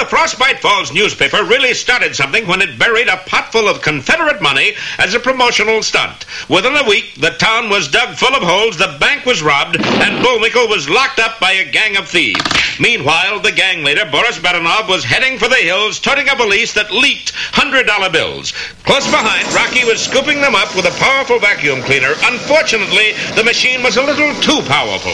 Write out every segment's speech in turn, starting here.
Frostbite Falls newspaper really started something when it buried a pot full of Confederate money as a promotional stunt. Within a week, the town was dug full of holes, the bank was robbed, and Bullwinkle was locked up by a gang of thieves. Meanwhile, the gang leader, Boris Badenov, was heading for the hills, toting a valise that leaked $100 bills. Close behind, Rocky was scooping them up with a powerful vacuum cleaner. Unfortunately, the machine was a little too powerful.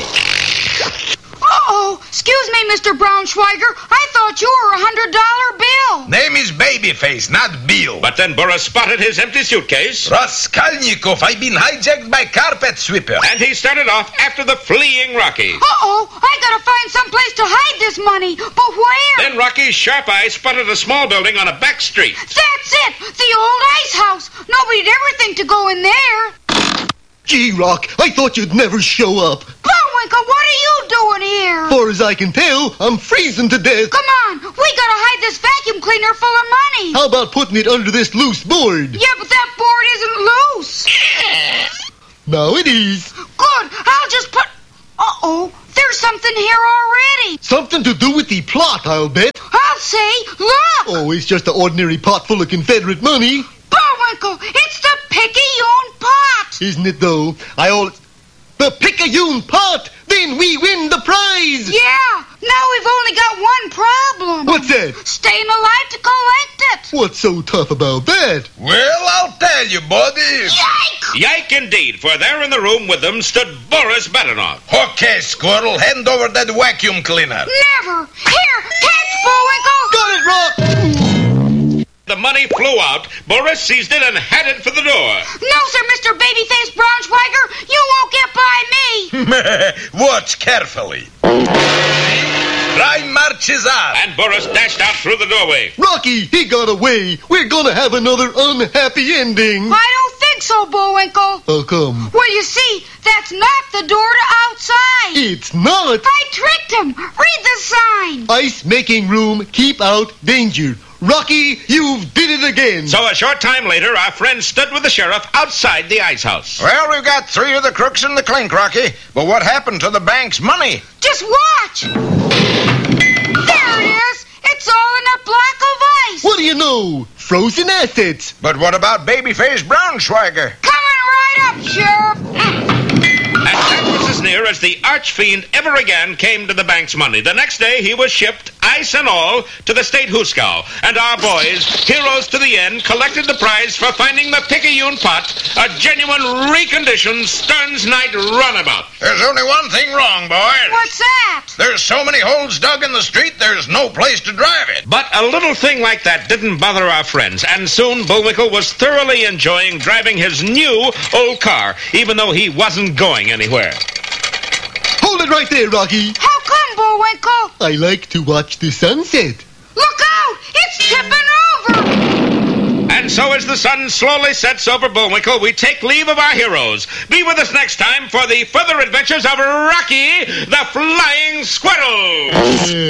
Uh-oh. Excuse me, Mr. Braunschweiger. I thought you were a $100 bill. Name is Babyface, not Bill. But then Boris spotted his empty suitcase. Raskolnikov, I've been hijacked by carpet sweeper. And he started off after the fleeing Rocky. Uh-oh. I gotta find some place to hide this money. But where? Then Rocky's sharp eye spotted a small building on a back street. That's it. The old ice house. Nobody'd ever think to go in there. Gee, Rock, I thought you'd never show up. Bullwinkle, what are you doing here? Far as I can tell, I'm freezing to death. Come on. We gotta hide this vacuum cleaner full of money. How about putting it under this loose board? Yeah, but that board isn't loose. Now it is. Good. I'll just put... Uh-oh. There's something here already. Something to do with the plot, I'll bet. I'll say, look. Oh, it's just an ordinary pot full of Confederate money. Bullwinkle, it's the Picayune pot. Isn't it, though? The Picayune pot! Then we win the prize! Yeah. Now we've only got one problem. What's that? Staying alive to collect it. What's so tough about that? Well, I'll tell you, buddy. Yike! Yike indeed, for there in the room with them stood Boris Badenov. Okay, Squirrel, hand over that vacuum cleaner. Never. Here, catch, Bullwinkle. Got it, Rock! The money flew out. Boris seized it and headed for the door. No, sir, Mr. Babyface Braunschweiger. You won't get by me. Watch carefully. Prime marches on. And Boris dashed out through the doorway. Rocky, he got away. We're gonna have another unhappy ending. I don't think so, Bullwinkle. How come? Well, you see, that's not the door to outside. It's not. I tricked him. Read the sign. Ice making room, keep out danger. Rocky, you've did it again. So a short time later, our friend stood with the sheriff outside the ice house. Well, we've got 3 of the crooks in the clink, Rocky. But what happened to the bank's money? Just watch. There it is. It's all in a block of ice. What do you know? Frozen assets. But what about Babyface Braunschweiger? Coming right up, Sheriff. And that was as near as the archfiend ever again came to the bank's money. The next day, he was shipped, ice and all, to the state Huskow. And our boys, heroes to the end, collected the prize for finding the Picayune pot, a genuine reconditioned Stearns Knight runabout. There's only one thing wrong, boys. What's that? There's so many holes dug in the street, there's no place to drive it. But a little thing like that didn't bother our friends, and soon Bullwinkle was thoroughly enjoying driving his new old car, even though he wasn't going anywhere. Hold it right there, Rocky. How come, Bullwinkle? I like to watch the sunset. Look out! It's tipping over! And so as the sun slowly sets over Bullwinkle, we take leave of our heroes. Be with us next time for the further adventures of Rocky the Flying Squirrel.